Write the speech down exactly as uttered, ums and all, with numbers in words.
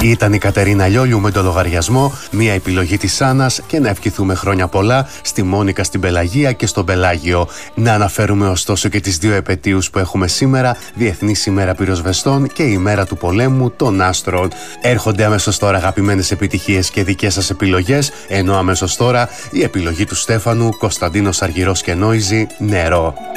Ήταν η Κατερίνα Λιόλιου με το λογαριασμό, μια επιλογή της Άννας, και να ευχηθούμε χρόνια πολλά στη Μόνικα, στην Πελαγία και στον Πελάγιο. Να αναφέρουμε ωστόσο και τις δύο επετείους που έχουμε σήμερα, Διεθνής ημέρα πυροσβεστών και η ημέρα του πολέμου των άστρων. Έρχονται αμέσως τώρα αγαπημένες επιτυχίες και δικές σας επιλογές, ενώ αμέσως τώρα η επιλογή του Στέφανου, Κωνσταντίνος Αργυρός και Νόιζη, Νερό.